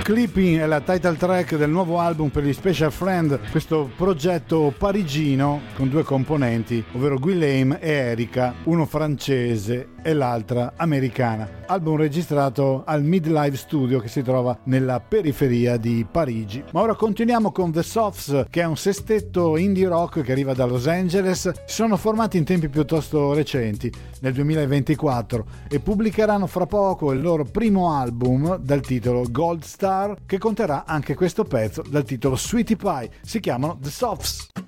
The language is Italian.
Clipping è la title track del nuovo album per gli Special Friend, questo progetto parigino con due componenti, ovvero Guillaume e Erika, uno francese e l'altra americana. Album registrato al Midlife Studio che si trova nella periferia di Parigi. Ma ora continuiamo con The Softs, che è un sestetto indie rock che arriva da Los Angeles. Si sono formati in tempi piuttosto recenti, nel 2024, e pubblicheranno fra poco il loro primo album dal titolo Gold Star, che conterrà anche questo pezzo dal titolo Sweetie Pie. Si chiamano The Softs.